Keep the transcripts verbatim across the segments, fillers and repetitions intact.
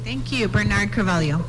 Thank you. Bernard Carvalho.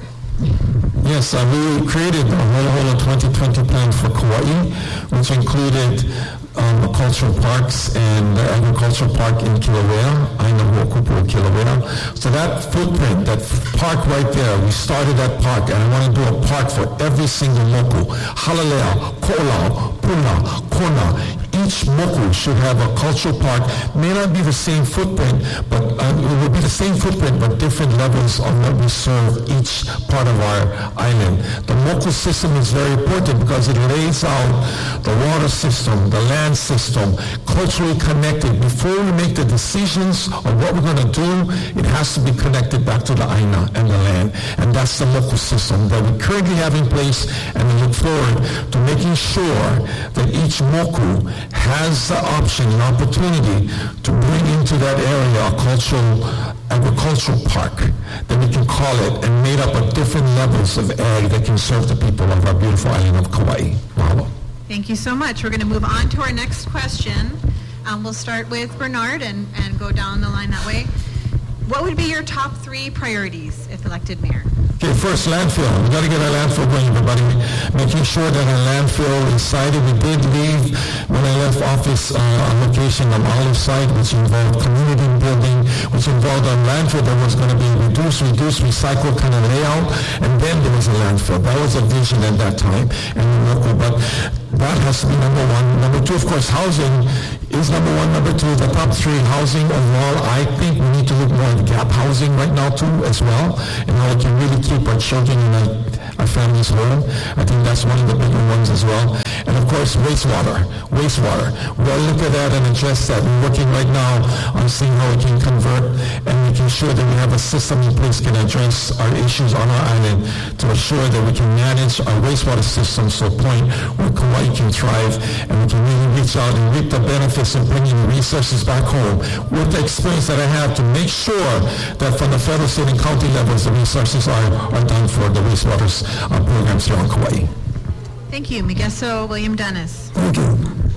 Yes, uh, we created a whole twenty twenty plan for Kauai, which included um, cultural parks and the agricultural park in Kilauea, Aina Mokupu, Kilauea. So that footprint, that park right there, we started that park, and I want to do a park for every single moku. Halalea, Ko'olau, Puna, Kona. Each moku should have a cultural park. May not be the same footprint, but uh, it will be the same footprint, but different levels of what we serve each part of our island. The moku system is very important because it lays out the water system, the land system, culturally connected. Before we make the decisions of what we're going to do, it has to be connected back to the Aina and the land. And that's the moku system that we currently have in place, and we look forward to making sure that each moku has the option and opportunity to bring into that area a cultural agricultural park that we can call it, and made up of different levels of ag that can serve the people of our beautiful island of Kauai. Mahalo. Thank you so much. We're going to move on to our next question. Um, we'll start with Bernard and, and go down the line that way. What would be your top three priorities if elected mayor? Okay, first, landfill. We got to get our landfill going, everybody. Making sure that our landfill is sited. We did leave, when I left office, uh, a location on Olive site, which involved community building, which involved a landfill that was going to be reduced, reduced, recycle kind of layout, and then there was a landfill. That was a vision at that time, and local, but that has to be number one. Number two, of course, housing is number one. Number two, the top three, housing overall. I think we need to look more at gap housing right now too, as well, and how we can really keep our children in our, our families home. I think that's one of the bigger ones as well. And of course, wastewater. Wastewater. We'll look at that and address that. We're working right now on seeing how we can convert and making sure that we have a system in place that can address our issues on our island to assure that we can manage our wastewater systems to a point where Kauai can thrive, and we can really reach out and reap the benefits of bringing resources back home with the experience that I have to make sure that from the federal, state, and county levels, the resources are, are done for the wastewater uh, programs here on Kauai. Thank you. Migeso William Dennis. Thank you.